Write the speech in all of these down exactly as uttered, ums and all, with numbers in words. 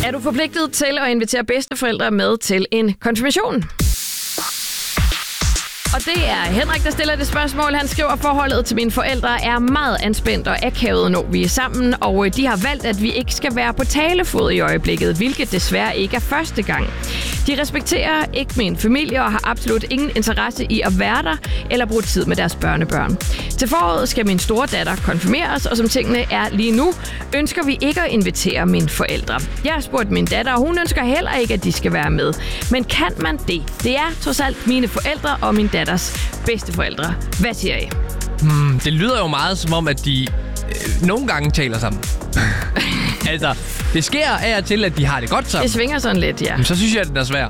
Er du forpligtet til at invitere bedsteforældre med til en konfirmation? Og det er Henrik, der stiller det spørgsmål. Han skriver, at forholdet til mine forældre er meget anspændt og akavet, når vi er sammen. Og de har valgt, at vi ikke skal være på talefod i øjeblikket, hvilket desværre ikke er første gang. De respekterer ikke min familie og har absolut ingen interesse i at være der eller bruge tid med deres børnebørn. Til foråret skal min store datter konfirmeres, og som tingene er lige nu, ønsker vi ikke at invitere mine forældre. Jeg har spurgt min datter, og hun ønsker heller ikke, at de skal være med. Men kan man det? Det er trods alt mine forældre og min datters bedsteforældre. Hvad siger I? Hmm, det lyder jo meget som om, at de øh, nogle gange taler sammen. Altså, det sker af og til, at de har det godt sammen. Det svinger sådan lidt, ja. Men så synes jeg, at den er svær.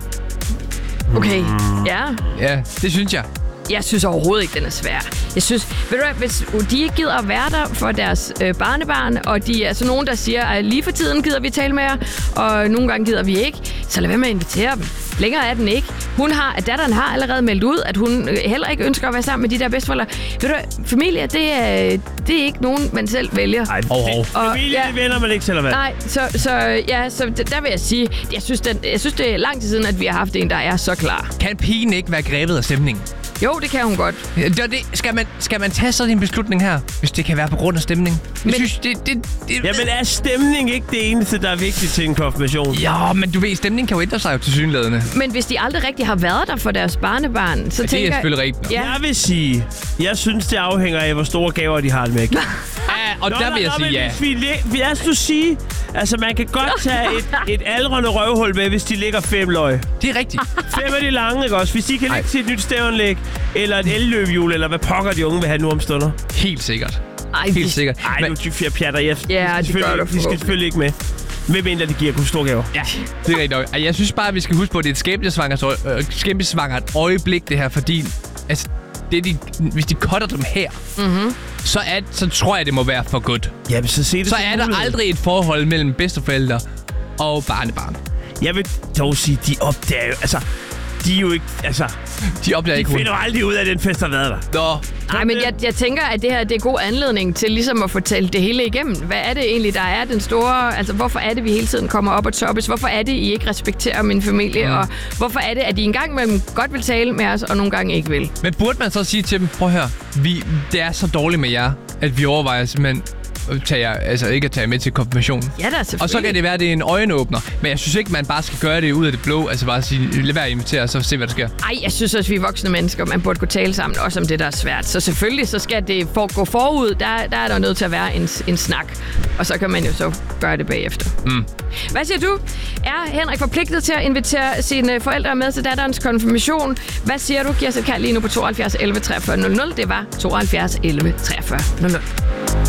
Okay, ja. Ja, det synes jeg. Jeg synes overhovedet ikke, den er svær. Jeg synes, ved du hvad, hvis de ikke gider at være der for deres øh, barnebarn, og de er så nogen, der siger, at lige for tiden gider vi tale med jer, og nogle gange gider vi ikke, så lad være med at invitere dem. Længere er den ikke. Hun har, at datteren har allerede meldt ud, at hun heller ikke ønsker at være sammen med de der bedsteforældre. Ved du hvad, familie, det er, det er ikke nogen, man selv vælger. Ej, oh, oh. Familie, ja, det vælger man ikke selv at være. Nej, så, så, ja, så der vil jeg sige, jeg synes, den, jeg synes, det er lang tid siden, at vi har haft en, der er så klar. Kan pigen ikke være grebet af stemningen? Jo, det kan hun godt. Det, det, skal, man, skal man tage sådan en beslutning her, hvis det kan være på grund af stemning? Men, jeg synes, det, det, det, Jamen, er stemning ikke det eneste, der er vigtigt til en konfirmation? Ja, men du ved, stemning kan jo ændre sig jo tilsyneladende. Men hvis de aldrig rigtig har været der for deres barnebarn, så ja, tænker jeg... det er selvfølgelig rigtigt. Ja. Jeg vil sige, jeg synes, det afhænger af, hvor store gaver de har det med. Ja, og nå, der vil jeg nå, sige ja. Hvis vi, lad os nu sige, altså man kan godt tage et, et aldrende røvhul med, hvis de ligger fem løg. Det er rigtigt. Fem er de lange, ikke også? Hvis de kan lægge til et nyt stævnlæg, eller et elløbehjul, eller hvad pokker de unge vil have nu om stunder. Helt sikkert. Ej, Helt de... sikkert. Ej, nu er de pjatter. Ja, ja de, de, gør det de skal selvfølgelig ikke med. Hvem mindre de giver store gaver? Ja, det er rigtigt nok. Jeg synes bare, at vi skal huske på, at det er et skæbnesvangert øh, skæbnesvangert øjeblik, det her, fordi altså, det de, hvis de cutter dem her, mm-hmm. så, er, så tror jeg, det må være for godt. Jamen, så se det så er der aldrig et forhold mellem bedsteforældre og barnebarn. Jeg vil dog sige, de opdager jo, altså, de er jo ikke, altså... De opdager de ikke finder jo aldrig ud af, at den fest har været der. Nå. Nej, men jeg, jeg tænker, at det her det er god anledning til ligesom at fortælle det hele igennem. Hvad er det egentlig, der er den store... Altså, hvorfor er det, vi hele tiden kommer op og toppes? Hvorfor er det, I ikke respekterer min familie? Mm. Og hvorfor er det, at I engang mellem godt vil tale med os, og nogle gange ikke vil? Men burde man så sige til dem, prøv at høre, vi, det er så dårligt med jer, at vi overvejer simpelthen... Tager, altså ikke at tage med til konfirmationen. Ja, da, selvfølgelig. Og så kan det være, at det er en øjenåbner. Men jeg synes ikke, man bare skal gøre det ud af det blå. Altså bare sige, lad være at invitere, og så se, hvad der sker. Ej, jeg synes også, vi er voksne mennesker. Man burde kunne tale sammen også om det, der er svært. Så selvfølgelig, så skal det for, gå forud. Der, der er der nødt til at være en, en snak. Og så kan man jo så gøre det bagefter. Mm. Hvad siger du? Er Henrik forpligtet til at invitere sine forældre med til datterens konfirmation? Hvad siger du? Giv os et kald lige nu på tooghalvfjerds elleve treogfyrre nul nul. Det var tooghalvfjerds elleve treogfyrre nul nul.